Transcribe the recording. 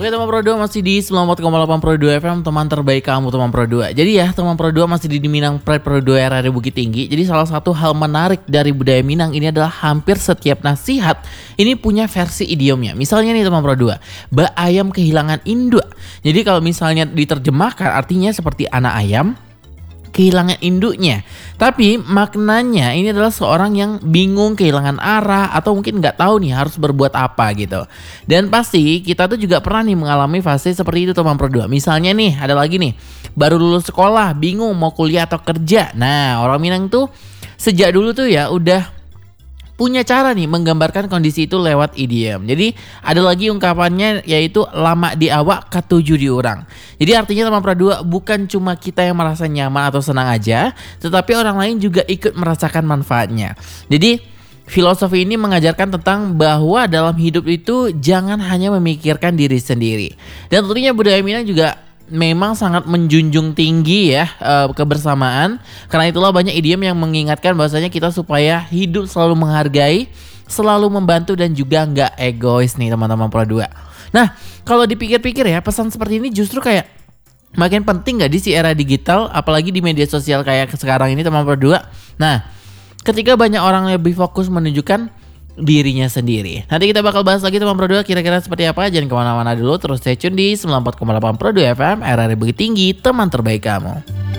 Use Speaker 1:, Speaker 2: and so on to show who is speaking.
Speaker 1: Oke teman Pro 2 masih di 94,8 Pro 2 FM, teman terbaik kamu teman Pro 2. Jadi ya teman Pro 2 masih di Minang Pride Pro 2 RRI Bukit Tinggi. Jadi salah satu hal menarik dari budaya Minang ini adalah hampir setiap nasihat ini punya versi idiomnya. Misalnya nih teman Pro 2, ba ayam kehilangan induk. Jadi kalau misalnya diterjemahkan artinya seperti anak ayam kehilangan induknya. Tapi maknanya ini adalah seorang yang bingung, kehilangan arah, atau mungkin nggak tahu nih harus berbuat apa gitu. Dan pasti kita tuh juga pernah nih mengalami fase seperti itu teman Pro 2. Misalnya nih ada lagi nih, baru lulus sekolah, bingung mau kuliah atau kerja. Nah orang Minang tuh sejak dulu tuh ya udah punya cara nih menggambarkan kondisi itu lewat idiom. Jadi ada lagi ungkapannya yaitu lama di awak ketujuh di orang. Jadi artinya teman Pro 2 bukan cuma kita yang merasa nyaman atau senang aja, tetapi orang lain juga ikut merasakan manfaatnya. Jadi filosofi ini mengajarkan tentang bahwa dalam hidup itu jangan hanya memikirkan diri sendiri. Dan tentunya budaya Minang juga memang sangat menjunjung tinggi ya kebersamaan. Karena itulah banyak idiom yang mengingatkan bahwasanya kita supaya hidup selalu menghargai, selalu membantu dan juga nggak egois nih teman-teman Pro 2. Nah kalau dipikir-pikir ya, pesan seperti ini justru kayak makin penting nggak di era digital, apalagi di media sosial kayak sekarang ini teman Pro 2. Nah ketika banyak orang lebih fokus menunjukkan dirinya sendiri. Nanti kita bakal bahas lagi teman Pro 2 kira-kira seperti apa. Jangan kemana-mana dulu, terus stay tune di 94,8 Pro 2 FM RRI Bukit Tinggi, teman terbaik kamu.